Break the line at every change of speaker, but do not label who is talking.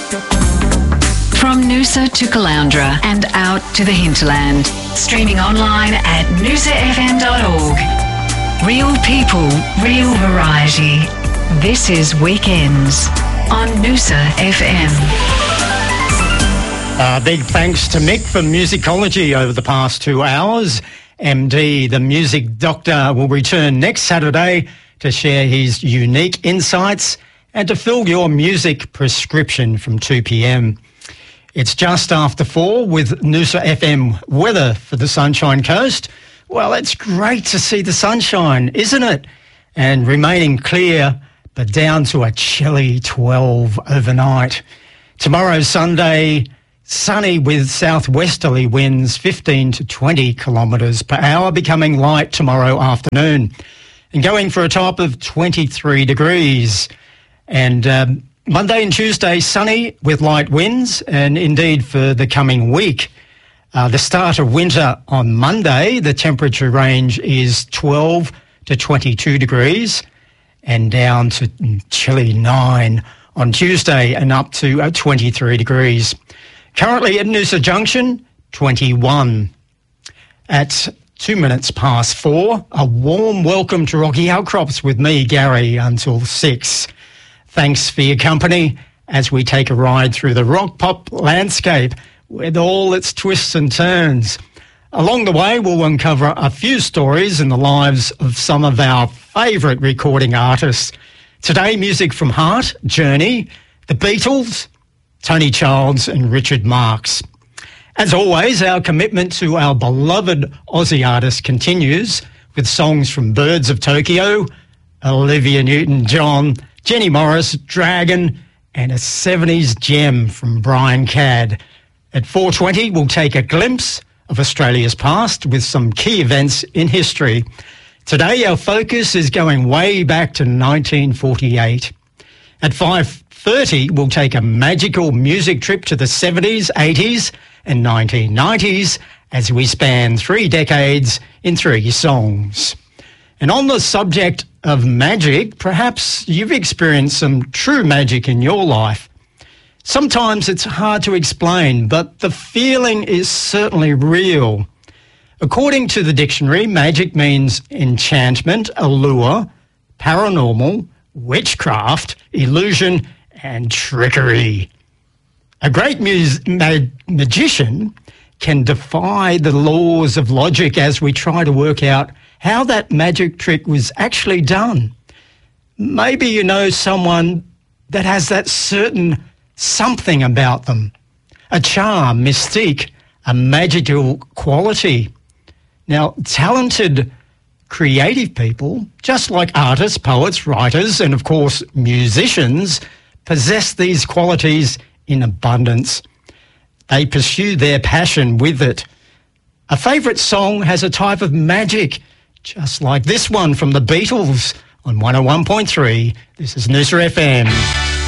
From Noosa to Caloundra and out to the hinterland. Streaming online at noosafm.org. Real people, real variety. This is Weekends on Noosa FM.
Big thanks to Mick for musicology over the past 2 hours. MD, the music doctor, will return next Saturday to share his unique insights and to fill your music prescription from 2 p.m. It's just after 4 with Noosa FM weather for the Sunshine Coast. Well, it's great to see the sunshine, isn't it? And remaining clear, but down to a chilly 12 overnight. Tomorrow, Sunday, sunny with southwesterly winds 15 to 20 kilometres per hour, becoming light tomorrow afternoon. And going for a top of 23 degrees. And Monday and Tuesday, sunny with light winds, and indeed for the coming week. The start of winter on Monday, the temperature range is 12 to 22 degrees and down to chilly 9 on Tuesday and up to 23 degrees. Currently at Noosa Junction, 21. At 2 minutes past 4, a warm welcome to Rocky Outcrops with me, Gary, until 6. Thanks for your company as we take a ride through the rock pop landscape with all its twists and turns. Along the way, we'll uncover a few stories in the lives of some of our favourite recording artists. Today, music from Heart, Journey, The Beatles, Tony Childs and Richard Marx. As always, our commitment to our beloved Aussie artists continues with songs from Birds of Tokyo, Olivia Newton-John, Jenny Morris, Dragon, and a 70s gem from Brian Cadd. At 4:20, we'll take a glimpse of Australia's past with some key events in history. Today, our focus is going way back to 1948. At 5:30, we'll take a magical music trip to the 70s, 80s, and 1990s as we span 3 decades in 3 songs. And on the subject of magic, perhaps you've experienced some true magic in your life. Sometimes it's hard to explain, but the feeling is certainly real. According to the dictionary, magic means enchantment, allure, paranormal, witchcraft, illusion, and trickery. A great magician can defy the laws of logic as we try to work out how that magic trick was actually done. Maybe you know someone that has that certain something about them, a charm, mystique, a magical quality. Now, talented, creative people, just like artists, poets, writers, and of course musicians, possess these qualities in abundance. They pursue their passion with it. A favourite song has a type of magic, just like this one from the Beatles on 101.3. This is Noosa FM.